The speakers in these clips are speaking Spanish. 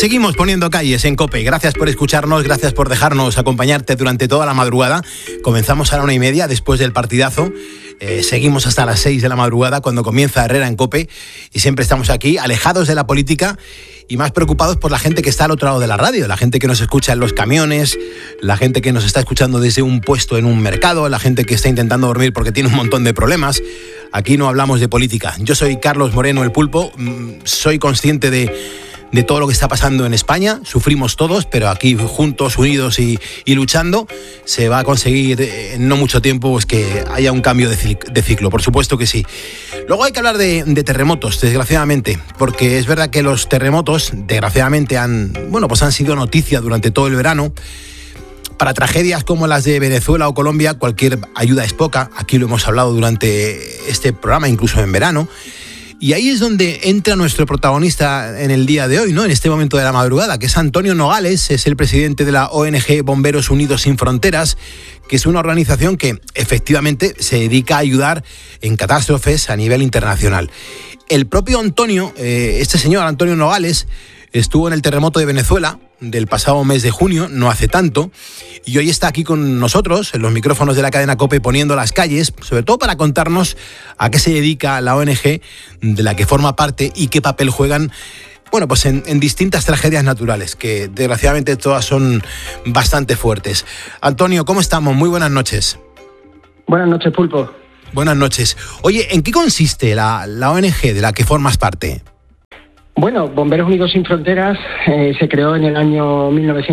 Seguimos poniendo calles en COPE. Gracias por escucharnos, gracias por dejarnos acompañarte durante toda la madrugada. Comenzamos a la 1:30 después del partidazo. Seguimos hasta las 6 de la madrugada cuando comienza Herrera en COPE y siempre estamos aquí, alejados de la política y más preocupados por la gente que está al otro lado de la radio, la gente que nos escucha en los camiones, la gente que nos está escuchando desde un puesto en un mercado, la gente que está intentando dormir porque tiene un montón de problemas. Aquí no hablamos de política. Yo soy Carlos Moreno, el Pulpo, soy consciente de todo lo que está pasando en España, sufrimos todos, pero aquí juntos, unidos y luchando, se va a conseguir en no mucho tiempo pues, que haya un cambio de ciclo, por supuesto que sí. Luego hay que hablar de terremotos, desgraciadamente, porque es verdad que los terremotos, desgraciadamente, han sido noticia durante todo el verano. Para tragedias como las de Venezuela o Colombia, cualquier ayuda es poca, aquí lo hemos hablado durante este programa, incluso en verano. Y ahí es donde entra nuestro protagonista en el día de hoy, ¿no? En este momento de la madrugada, que es Antonio Nogales, es el presidente de la ONG Bomberos Unidos Sin Fronteras, que es una organización que efectivamente se dedica a ayudar en catástrofes a nivel internacional. El propio Antonio, este señor Antonio Nogales, estuvo en el terremoto de Venezuela del pasado mes de junio, no hace tanto, y hoy está aquí con nosotros en los micrófonos de la cadena COPE poniendo las calles, sobre todo para contarnos a qué se dedica la ONG de la que forma parte y qué papel juegan pues en distintas tragedias naturales, que desgraciadamente todas son bastante fuertes. Antonio, ¿cómo estamos? Muy buenas noches. Buenas noches, Pulpo. Buenas noches. Oye, ¿en qué consiste la ONG de la que formas parte? Bueno, Bomberos Unidos Sin Fronteras se creó en el año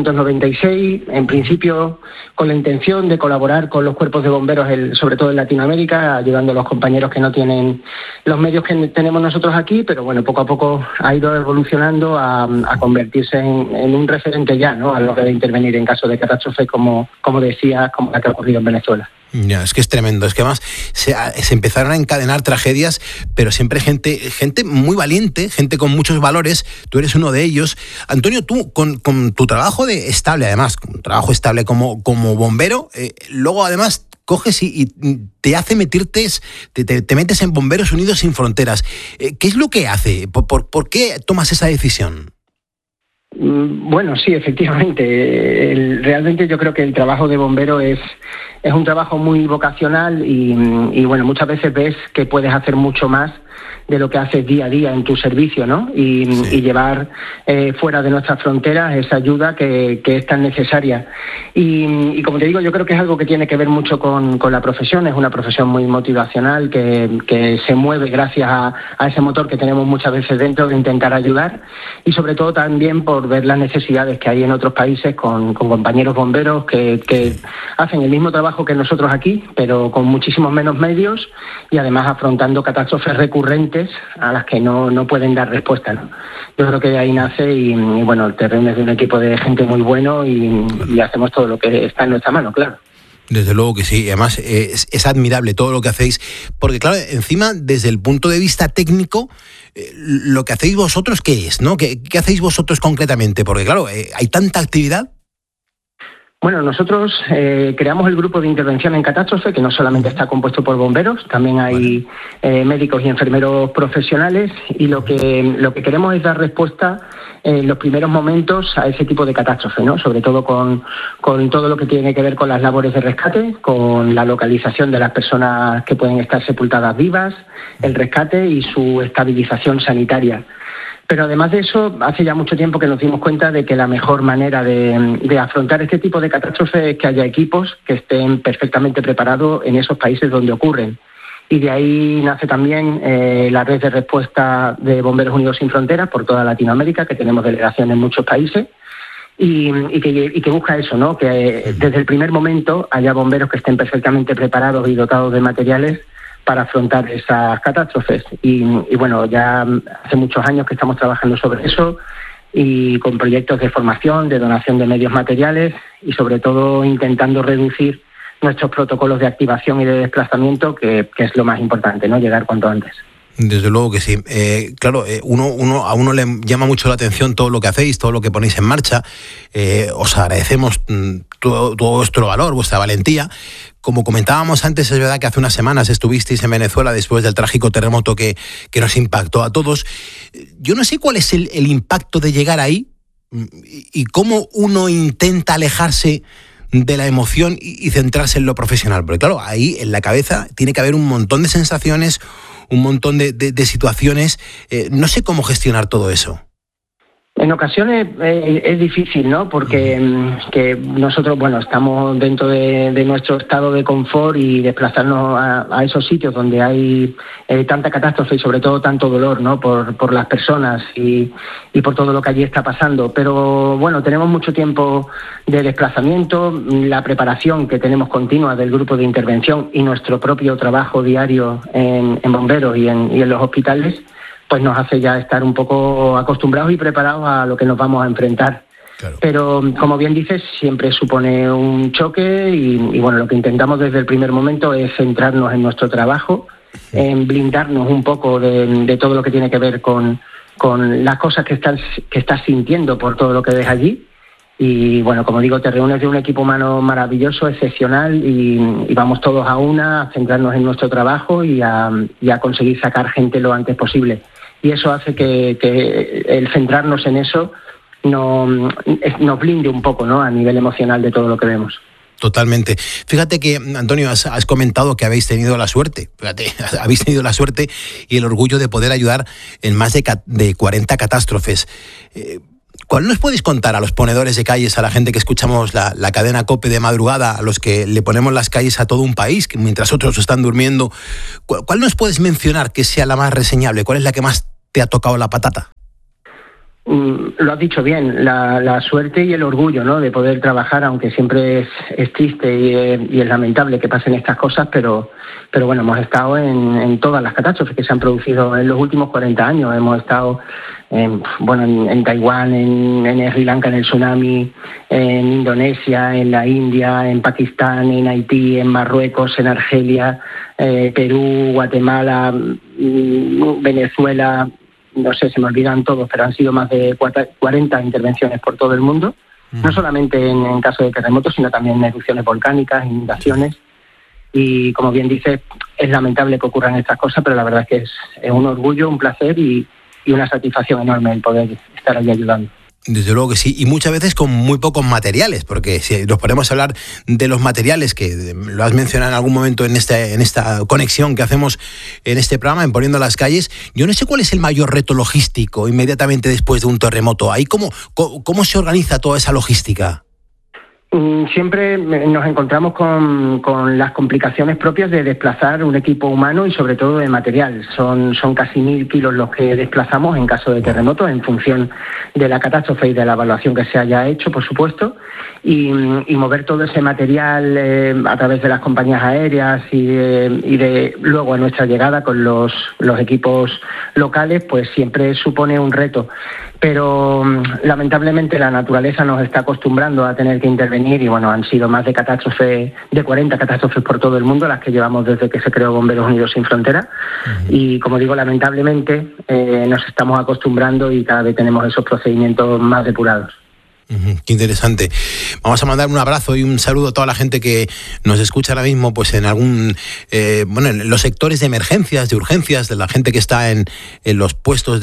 1996, en principio con la intención de colaborar con los cuerpos de bomberos, sobre todo en Latinoamérica, ayudando a los compañeros que no tienen los medios que tenemos nosotros aquí, pero bueno, poco a poco ha ido evolucionando a convertirse en un referente ya, ¿no?, a la hora de intervenir en caso de catástrofe, como decía, como la que ha ocurrido en Venezuela. Ya, es que es tremendo, es que además se empezaron a encadenar tragedias, pero siempre gente muy valiente, gente con muchos valores. Tú eres uno de ellos. Antonio, tú con tu trabajo estable, además, un trabajo estable como bombero, luego además coges y te hace meterte, te metes en Bomberos Unidos Sin Fronteras. ¿Qué es lo que hace? ¿Por qué tomas esa decisión? Bueno, sí, efectivamente. Realmente yo creo que el trabajo de bombero es un trabajo muy vocacional y bueno, muchas veces ves que puedes hacer mucho más de lo que haces día a día en tu servicio, ¿no? Y llevar fuera de nuestras fronteras esa ayuda que es tan necesaria. Y como te digo, yo creo que es algo que tiene que ver mucho con la profesión. Es una profesión muy motivacional que se mueve gracias a ese motor que tenemos muchas veces dentro de intentar ayudar, y sobre todo también por ver las necesidades que hay en otros países con compañeros bomberos que hacen el mismo trabajo que nosotros aquí, pero con muchísimos menos medios y además afrontando catástrofes recurrentes a las que no pueden dar respuesta, ¿no? Yo creo que de ahí nace y bueno, te reúnes de un equipo de gente muy bueno y hacemos todo lo que está en nuestra mano, claro. Desde luego que sí, además es admirable todo lo que hacéis, porque claro, encima desde el punto de vista técnico, lo que hacéis vosotros, ¿qué es, no? ¿Qué hacéis vosotros concretamente? Porque claro, hay tanta actividad. Bueno, nosotros creamos el grupo de intervención en catástrofe, que no solamente está compuesto por bomberos, también hay médicos y enfermeros profesionales, y lo que queremos es dar respuesta en los primeros momentos a ese tipo de catástrofe, ¿no? Sobre todo con todo lo que tiene que ver con las labores de rescate, con la localización de las personas que pueden estar sepultadas vivas, el rescate y su estabilización sanitaria. Pero además de eso, hace ya mucho tiempo que nos dimos cuenta de que la mejor manera de afrontar este tipo de catástrofes es que haya equipos que estén perfectamente preparados en esos países donde ocurren. Y de ahí nace también la red de respuesta de Bomberos Unidos Sin Fronteras por toda Latinoamérica, que tenemos delegación en muchos países, y que busca eso, ¿no? Que desde el primer momento haya bomberos que estén perfectamente preparados y dotados de materiales para afrontar esas catástrofes. Y bueno, ya hace muchos años que estamos trabajando sobre eso y con proyectos de formación, de donación de medios materiales y sobre todo intentando reducir nuestros protocolos de activación y de desplazamiento, que es lo más importante, ¿no? Llegar cuanto antes. Desde luego que sí. Claro, a uno le llama mucho la atención todo lo que hacéis, todo lo que ponéis en marcha. Os agradecemos todo vuestro valor, vuestra valentía. Como comentábamos antes, es verdad que hace unas semanas estuvisteis en Venezuela después del trágico terremoto que nos impactó a todos. Yo no sé cuál es el impacto de llegar ahí, y cómo uno intenta alejarse de la emoción y centrarse en lo profesional. Porque claro, ahí en la cabeza tiene que haber un montón de sensaciones, un montón de situaciones. No sé cómo gestionar todo eso. En ocasiones es difícil, ¿no? Porque que nosotros, estamos dentro de nuestro estado de confort y desplazarnos a esos sitios donde hay tanta catástrofe y sobre todo tanto dolor, ¿no? Por las personas y por todo lo que allí está pasando. Pero bueno, tenemos mucho tiempo de desplazamiento, la preparación que tenemos continua del grupo de intervención y nuestro propio trabajo diario en bomberos y en los hospitales, pues nos hace ya estar un poco acostumbrados y preparados a lo que nos vamos a enfrentar. Claro. Pero, como bien dices, siempre supone un choque y lo que intentamos desde el primer momento es centrarnos en nuestro trabajo, en blindarnos un poco de todo lo que tiene que ver con las cosas que estás sintiendo por todo lo que ves allí. Y bueno, como digo, te reúnes de un equipo humano maravilloso, excepcional, y vamos todos a una, a centrarnos en nuestro trabajo y a conseguir sacar gente lo antes posible. Y eso hace que el centrarnos en eso nos blinde un poco, ¿no?, a nivel emocional de todo lo que vemos. Totalmente. Fíjate que, Antonio, has comentado que habéis tenido la suerte. Fíjate, habéis tenido la suerte y el orgullo de poder ayudar en más de 40 catástrofes. ¿Cuál nos podéis contar a los ponedores de calles, a la gente que escuchamos la cadena COPE de madrugada, a los que le ponemos las calles a todo un país, que mientras otros están durmiendo? ¿Cuál nos puedes mencionar que sea la más reseñable? ¿Cuál es la que más te ha tocado la patata? Lo has dicho bien, la suerte y el orgullo, ¿no?, de poder trabajar, aunque siempre es triste y es lamentable que pasen estas cosas, pero bueno, hemos estado en todas las catástrofes que se han producido en los últimos 40 años. Hemos estado en Taiwán, en Sri Lanka, en el tsunami, en Indonesia, en la India, en Pakistán, en Haití, en Marruecos, en Argelia, Perú, Guatemala, Venezuela. No sé, se me olvidan todos, pero han sido más de 40 intervenciones por todo el mundo, no solamente en caso de terremotos, sino también en erupciones volcánicas, inundaciones. Y como bien dices, es lamentable que ocurran estas cosas, pero la verdad es que es un orgullo, un placer y una satisfacción enorme el poder estar allí ayudando. Desde luego que sí, y muchas veces con muy pocos materiales, porque si nos ponemos a hablar de los materiales, que lo has mencionado en algún momento en esta conexión que hacemos en este programa, en Poniendo las Calles, yo no sé cuál es el mayor reto logístico inmediatamente después de un terremoto. Ahí ¿cómo se organiza toda esa logística? Siempre nos encontramos con las complicaciones propias de desplazar un equipo humano y sobre todo de material. Son casi 1.000 kilos los que desplazamos en caso de terremoto, en función de la catástrofe y de la evaluación que se haya hecho, por supuesto, y mover todo ese material a través de las compañías aéreas y de luego a nuestra llegada con los equipos locales, pues siempre supone un reto. Pero lamentablemente la naturaleza nos está acostumbrando a tener que intervenir y han sido más de 40 catástrofes por todo el mundo las que llevamos desde que se creó Bomberos Unidos Sin Fronteras. Y como digo, lamentablemente nos estamos acostumbrando y cada vez tenemos esos procedimientos más depurados. Qué interesante. Vamos a mandar un abrazo y un saludo a toda la gente que nos escucha ahora mismo, pues en en los sectores de emergencias, de urgencias, de la gente que está en los puestos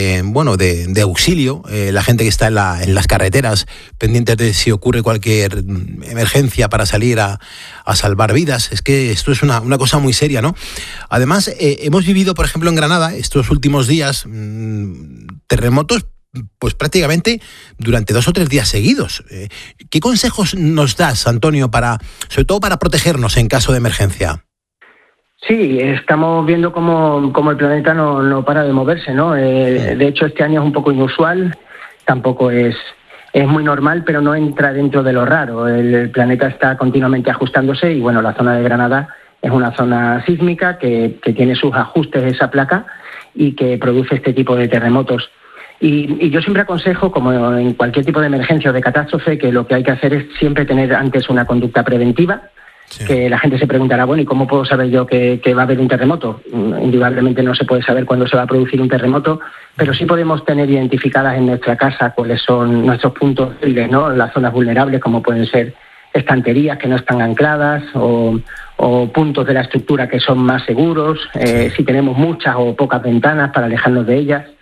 de auxilio, la gente que está en las carreteras pendientes de si ocurre cualquier emergencia para salir a salvar vidas. Es que esto es una cosa muy seria, ¿no? Además, hemos vivido, por ejemplo, en Granada estos últimos días terremotos pues prácticamente durante 2 o 3 días seguidos. ¿Qué consejos nos das, Antonio, sobre todo para protegernos en caso de emergencia? Sí, estamos viendo cómo el planeta no para de moverse, ¿no? De hecho, este año es un poco inusual, tampoco es muy normal, pero no entra dentro de lo raro. El planeta está continuamente ajustándose y la zona de Granada es una zona sísmica que tiene sus ajustes de esa placa y que produce este tipo de terremotos. Y yo siempre aconsejo, como en cualquier tipo de emergencia o de catástrofe, que lo que hay que hacer es siempre tener antes una conducta preventiva. Sí. Que la gente se preguntará, ¿y cómo puedo saber yo que va a haber un terremoto? Indudablemente no se puede saber cuándo se va a producir un terremoto, pero sí podemos tener identificadas en nuestra casa cuáles son nuestros puntos débiles, ¿no? Las zonas vulnerables, como pueden ser estanterías que no están ancladas o puntos de la estructura que son más seguros, si tenemos muchas o pocas ventanas para alejarnos de ellas.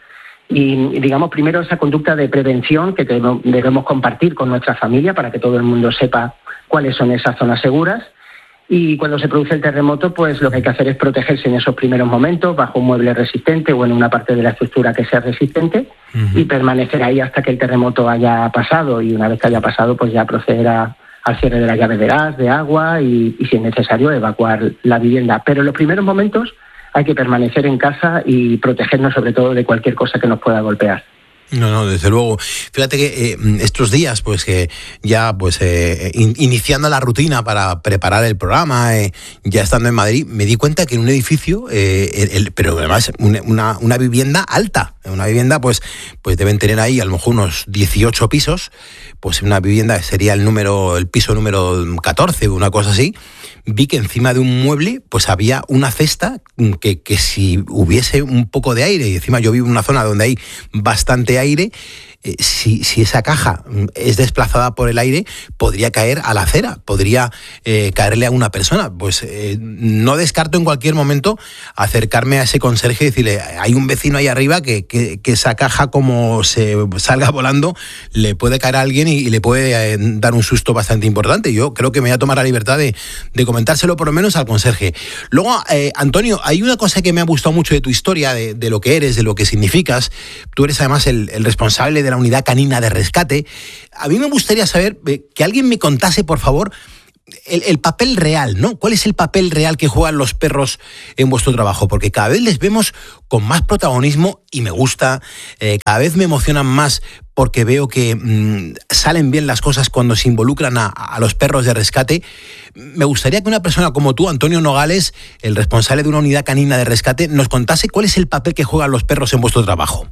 Y digamos, primero esa conducta de prevención que debemos compartir con nuestra familia para que todo el mundo sepa cuáles son esas zonas seguras. Y cuando se produce el terremoto, pues lo que hay que hacer es protegerse en esos primeros momentos bajo un mueble resistente o en una parte de la estructura que sea resistente y permanecer ahí hasta que el terremoto haya pasado. Y una vez que haya pasado, pues ya proceder al cierre de las llaves de gas, de agua y si es necesario, evacuar la vivienda. Pero en los primeros momentos hay que permanecer en casa y protegernos sobre todo de cualquier cosa que nos pueda golpear. No, desde luego. Fíjate que estos días, pues que ya pues iniciando la rutina para preparar el programa, ya estando en Madrid, me di cuenta que en un edificio, pero además una vivienda alta, una vivienda pues deben tener ahí a lo mejor unos 18 pisos, pues una vivienda sería el piso número 14, una cosa así. Vi que encima de un mueble pues había una cesta que si hubiese un poco de aire, y encima yo vivo en una zona donde hay bastante aire, si esa caja es desplazada por el aire, podría caer a la acera, podría caerle a una persona. Pues no descarto en cualquier momento acercarme a ese conserje y decirle, hay un vecino ahí arriba que esa caja, como se salga volando, le puede caer a alguien y le puede dar un susto bastante importante. Yo creo que me voy a tomar la libertad de comentárselo por lo menos al conserje. Luego, Antonio, hay una cosa que me ha gustado mucho de tu historia, de lo que eres, de lo que significas. Tú eres además el responsable de la unidad canina de rescate. A mí me gustaría saber, que alguien me contase, por favor, el papel real, ¿no? ¿Cuál es el papel real que juegan los perros en vuestro trabajo? Porque cada vez les vemos con más protagonismo y me gusta, cada vez me emocionan más porque veo que salen bien las cosas cuando se involucran a los perros de rescate. Me gustaría que una persona como tú, Antonio Nogales, el responsable de una unidad canina de rescate, nos contase cuál es el papel que juegan los perros en vuestro trabajo.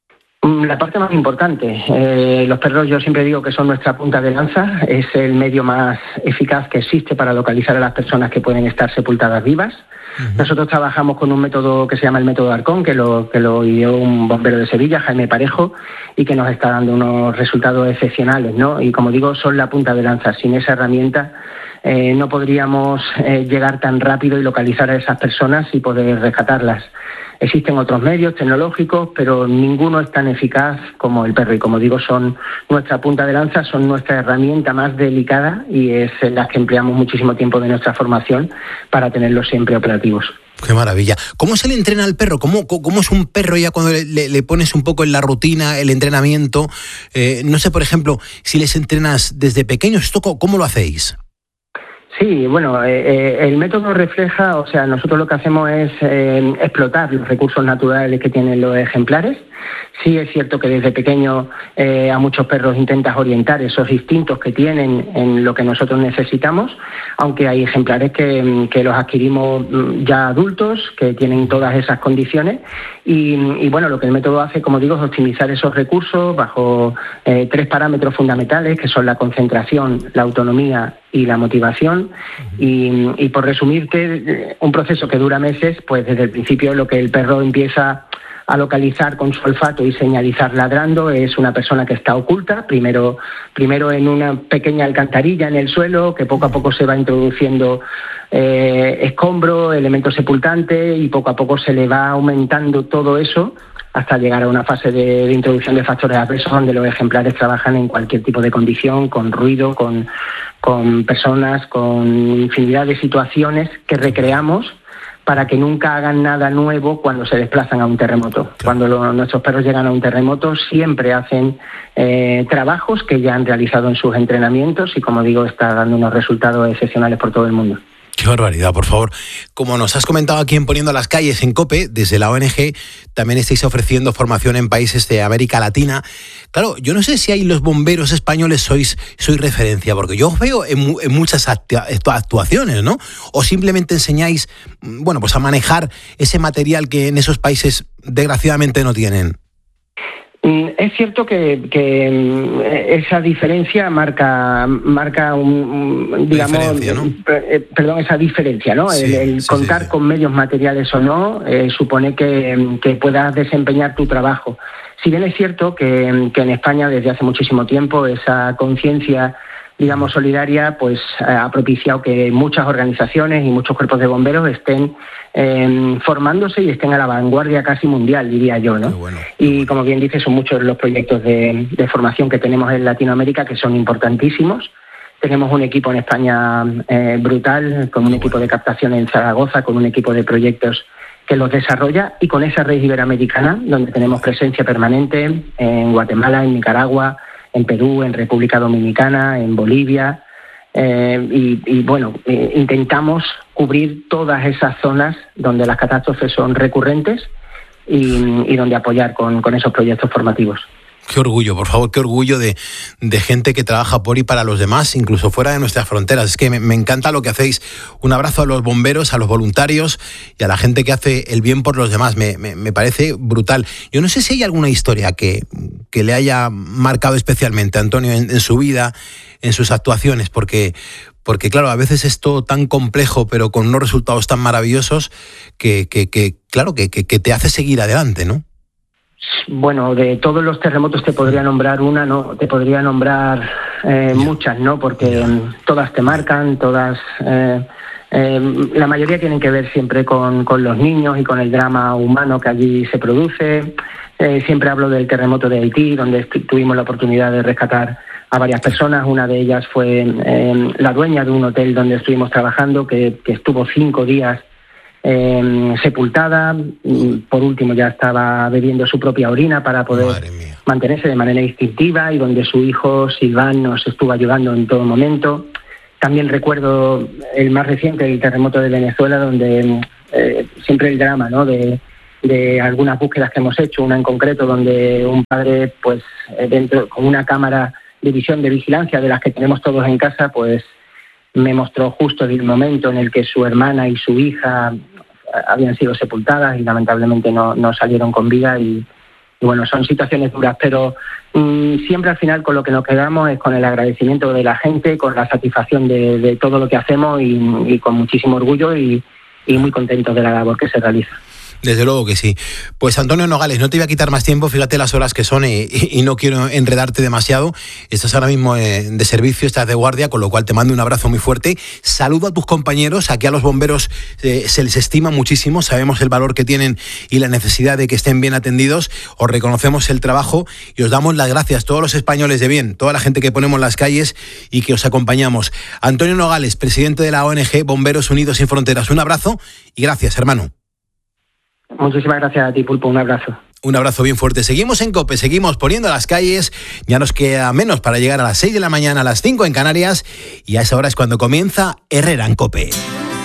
La parte más importante, los perros yo siempre digo que son nuestra punta de lanza, es el medio más eficaz que existe para localizar a las personas que pueden estar sepultadas vivas. Nosotros trabajamos con un método que se llama el método Arcón, que lo ideó un bombero de Sevilla, Jaime Parejo, y que nos está dando unos resultados excepcionales, ¿no? Y como digo, son la punta de lanza. Sin esa herramienta no podríamos llegar tan rápido y localizar a esas personas y poder rescatarlas. Existen otros medios tecnológicos, pero ninguno es tan eficaz como el perro. Y como digo, son nuestra punta de lanza, son nuestra herramienta más delicada y es en las que empleamos muchísimo tiempo de nuestra formación para tenerlos siempre operativos. ¡Qué maravilla! ¿Cómo se le entrena al perro? ¿Cómo es un perro ya cuando le pones un poco en la rutina, el entrenamiento? No sé, por ejemplo, si les entrenas desde pequeños, ¿esto cómo lo hacéis? Sí, bueno, el método refleja, o sea, nosotros lo que hacemos es explotar los recursos naturales que tienen los ejemplares. Sí es cierto que desde pequeño a muchos perros intentas orientar esos instintos que tienen en lo que nosotros necesitamos, aunque hay ejemplares que los adquirimos ya adultos, que tienen todas esas condiciones. Y bueno, lo que el método hace, como digo, es optimizar esos recursos bajo 3 parámetros fundamentales, que son la concentración, la autonomía y la motivación. Y por resumirte, un proceso que dura meses, pues desde el principio lo que el perro empieza a localizar con su olfato y señalizar ladrando es una persona que está oculta, primero en una pequeña alcantarilla en el suelo, que poco a poco se va introduciendo escombro, elemento sepultante, y poco a poco se le va aumentando todo eso hasta llegar a una fase de introducción de factores adversos, donde los ejemplares trabajan en cualquier tipo de condición, con ruido, con personas, con infinidad de situaciones que recreamos para que nunca hagan nada nuevo cuando se desplazan a un terremoto. Cuando nuestros perros llegan a un terremoto siempre hacen trabajos que ya han realizado en sus entrenamientos y, como digo, está dando unos resultados excepcionales por todo el mundo. ¡Qué barbaridad, por favor! Como nos has comentado aquí en Poniendo las Calles en COPE, desde la ONG también estáis ofreciendo formación en países de América Latina. Claro, yo no sé si ahí los bomberos españoles sois referencia, porque yo os veo en muchas actuaciones, ¿no? O simplemente enseñáis, bueno, pues a manejar ese material que en esos países desgraciadamente no tienen. Es cierto que esa diferencia marca digamos, ¿no? Esa diferencia, ¿no? Sí, el contar con medios materiales o no supone que puedas desempeñar tu trabajo. Si bien es cierto que en España desde hace muchísimo tiempo esa conciencia digamos, solidaria, pues ha propiciado que muchas organizaciones y muchos cuerpos de bomberos estén formándose y estén a la vanguardia casi mundial, diría yo, ¿no? Bueno. Y como bien dices, son muchos los proyectos de formación que tenemos en Latinoamérica que son importantísimos. Tenemos un equipo en España brutal, con un equipo de captación en Zaragoza, con un equipo de proyectos que los desarrolla, y con esa red iberoamericana, donde tenemos presencia permanente en Guatemala, en Nicaragua, en Perú, en República Dominicana, en Bolivia, intentamos cubrir todas esas zonas donde las catástrofes son recurrentes y donde apoyar con esos proyectos formativos. Qué orgullo, por favor, qué orgullo de gente que trabaja por y para los demás, incluso fuera de nuestras fronteras. Es que me encanta lo que hacéis. Un abrazo a los bomberos, a los voluntarios y a la gente que hace el bien por los demás. Me parece brutal. Yo no sé si hay alguna historia que le haya marcado especialmente a Antonio en su vida, en sus actuaciones, porque claro, a veces es todo tan complejo, pero con unos resultados tan maravillosos que te hace seguir adelante, ¿no? Bueno, de todos los terremotos te podría nombrar una, no, te podría nombrar muchas, ¿no? Porque todas te marcan, todas, la mayoría tienen que ver siempre con los niños y con el drama humano que allí se produce. Siempre hablo del terremoto de Haití, donde tuvimos la oportunidad de rescatar a varias personas. Una de ellas fue la dueña de un hotel donde estuvimos trabajando, que estuvo 5 días sepultada. Por último ya estaba bebiendo su propia orina para poder mantenerse de manera instintiva, y donde su hijo Silván nos estuvo ayudando en todo momento. También recuerdo el más reciente, el terremoto de Venezuela, donde siempre el drama, ¿no?, de algunas búsquedas que hemos hecho, una en concreto donde un padre, pues dentro con una cámara de visión de vigilancia de las que tenemos todos en casa, pues me mostró justo el momento en el que su hermana y su hija habían sido sepultadas y lamentablemente no salieron con vida, y bueno, son situaciones duras, pero siempre al final con lo que nos quedamos es con el agradecimiento de la gente, con la satisfacción de todo lo que hacemos y con muchísimo orgullo y muy contentos de la labor que se realiza. Desde luego que sí. Pues Antonio Nogales, no te voy a quitar más tiempo, fíjate las horas que son y no quiero enredarte demasiado. Estás ahora mismo de servicio, estás de guardia, con lo cual te mando un abrazo muy fuerte. Saludo a tus compañeros, aquí a los bomberos se les estima muchísimo, sabemos el valor que tienen y la necesidad de que estén bien atendidos. Os reconocemos el trabajo y os damos las gracias, todos los españoles de bien, toda la gente que ponemos las calles y que os acompañamos. Antonio Nogales, presidente de la ONG Bomberos Unidos Sin Fronteras, un abrazo y gracias, hermano. Muchísimas gracias a ti, Pulpo, un abrazo. Un abrazo bien fuerte. Seguimos en COPE, seguimos poniendo las calles. Ya nos queda menos para llegar a las 6 de la mañana, a las 5 en Canarias. Y a esa hora es cuando comienza Herrera en COPE.